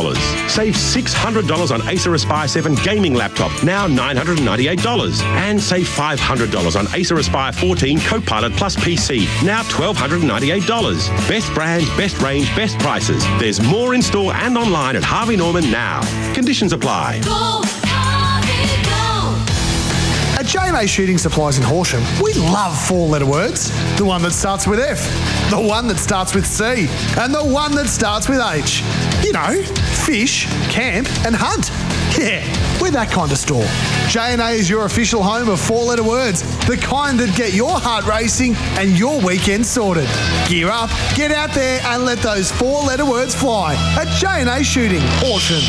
Save $600 on Acer Aspire 7 gaming laptop, now $998. And save $500 on Acer Aspire 14 Copilot Plus PC, now $1,298. Best brands, best range, best prices. There's more in store and online at Harvey Norman now. Conditions apply. At J&A Shooting Supplies in Horsham, we love four-letter words. The one that starts with F, the one that starts with C, and the one that starts with H. You know, fish, camp and hunt. Yeah, we're that kind of store. J&A is your official home of four-letter words, the kind that get your heart racing and your weekend sorted. Gear up, get out there and let those four-letter words fly at J&A Shooting, Horsham.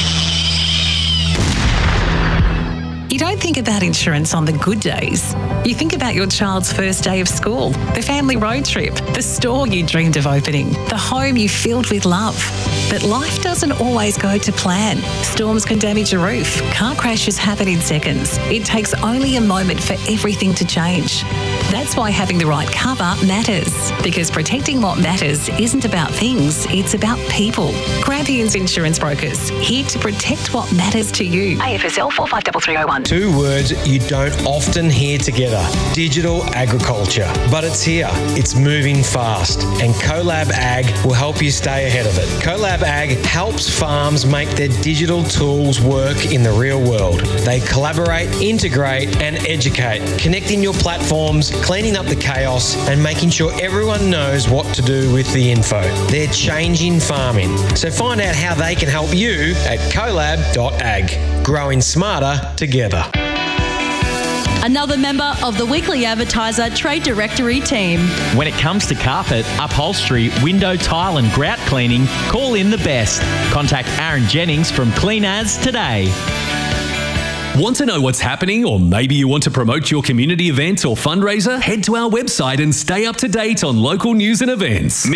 You don't think about insurance on the good days. You think about your child's first day of school, the family road trip, the store you dreamed of opening, the home you filled with love. But life doesn't always go to plan. Storms can damage a roof. Car crashes happen in seconds. It takes only a moment for everything to change. That's why having the right cover matters. Because protecting what matters isn't about things, it's about people. Grampians Insurance Brokers, here to protect what matters to you. AFSL 453301. Two words you don't often hear together: digital agriculture. But it's here, it's moving fast, and CoLab Ag will help you stay ahead of it. CoLab Ag helps farms make their digital tools work in the real world. They collaborate, integrate and educate, connecting your platforms, cleaning up the chaos and making sure everyone knows what to do with the info. They're changing farming. So find out how they can help you at colab.ag. Growing smarter together. Another member of the Weekly Advertiser Trade Directory team. When it comes to carpet, upholstery, window, tile and grout cleaning, call in the best. Contact Aaron Jennings from Clean As today. Want to know what's happening, or maybe you want to promote your community event or fundraiser? Head to our website and stay up to date on local news and events.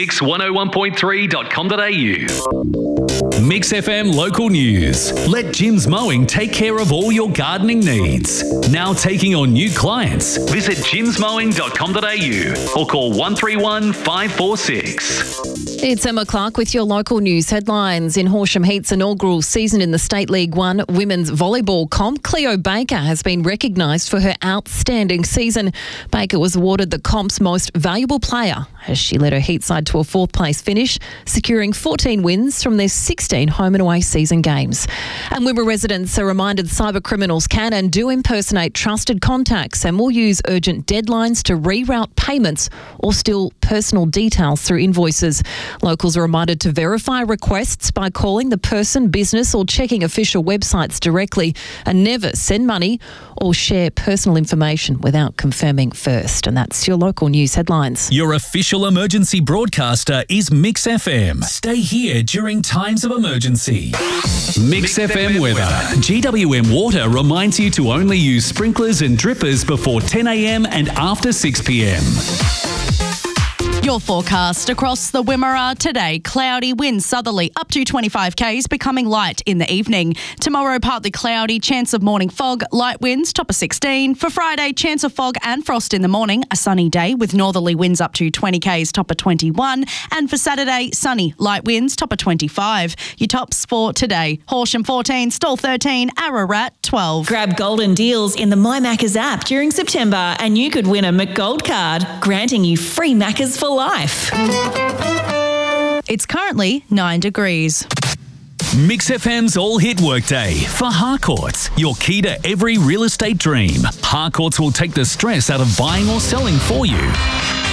Mix101.3.com.au. Mix FM Local News. Let Jim's Mowing take care of all your gardening needs. Now taking on new clients. Visit jimsmowing.com.au or call 131 546. It's Emma Clark with your local news headlines. In Horsham Heat's inaugural season in the State League 1 women's volleyball comp, Cleo Baker has been recognised for her outstanding season. Baker was awarded the comp's most valuable player as she led her Heat side to a fourth place finish, securing 14 wins from their 16 home and away season games. And Wimmera residents are reminded cyber criminals can and do impersonate trusted contacts and will use urgent deadlines to reroute payments or steal personal details through invoices. Locals are reminded to verify requests by calling the person, business or checking official websites directly, and never send money or share personal information without confirming first. And that's your local news headlines. Your official emergency broadcaster is Mix FM. Stay here during times of emergency. Mix FM weather. GWM Water reminds you to only use sprinklers and drippers before 10 a.m. and after 6 p.m. Your forecast across the Wimmera today: cloudy, winds southerly up to 25 k's, becoming light in the evening. Tomorrow, partly cloudy, chance of morning fog, light winds, top of 16. For Friday, chance of fog and frost in the morning, a sunny day with northerly winds up to 20 k's, top of 21. And for Saturday, sunny, light winds, top of 25. Your tops for today: Horsham 14, Stawell 13, Ararat 12. Grab golden deals in the My Maccas app during September and you could win a McGold card, granting you free Maccas for life. It's currently 9 degrees. Mix FM's All Hit Workday for Harcourts, your key to every real estate dream. Harcourts will take the stress out of buying or selling for you.